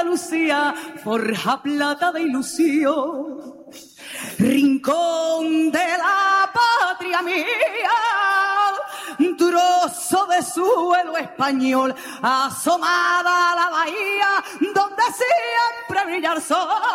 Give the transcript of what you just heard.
Andalucía, forja plata de ilusión. Rincón de la patria mía, trozo de suelo español, asomada a la bahía, donde siempre brilla el sol.